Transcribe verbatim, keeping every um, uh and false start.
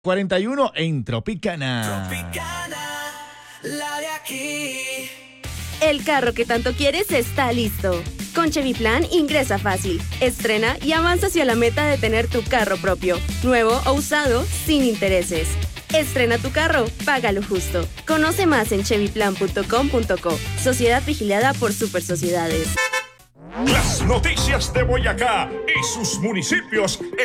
cuarenta y uno en Tropicana. Tropicana, la de aquí. El carro que tanto quieres está listo. Con Chevy Plan ingresa fácil, estrena y avanza hacia la meta de tener tu carro propio, nuevo o usado, sin intereses. Estrena tu carro, págalo justo. Conoce más en chevy plan punto com punto co. Sociedad vigilada por Super Sociedades. Las noticias de Boyacá y sus municipios